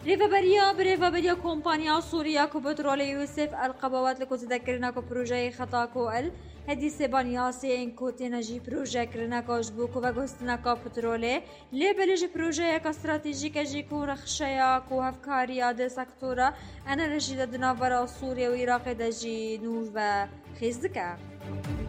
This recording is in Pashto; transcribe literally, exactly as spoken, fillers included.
ريفابريا بريفابريا كومبانيا سوريا كو بترول يوسف القبوات لكو تذكرنا كو بروجي خطا كو ال هدي سيبانياسي انكو تنجي بروجي كرنا كو جبوكو وغوستنا كو بترولي لي بلج بروجي كا استراتيجيك جيكو رخشيا كو هفكاريا دي سكتورا انا رجي دنافرا سوريا وعراق دجي نوش و خيزدكا